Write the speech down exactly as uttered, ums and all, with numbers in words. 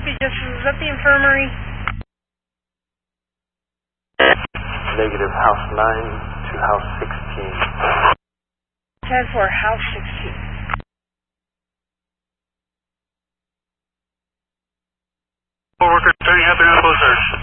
Mississippi Justice, is that the infirmary? Negative, House nine to House sixteen. ten four, House sixteen. Worker, turning out the search.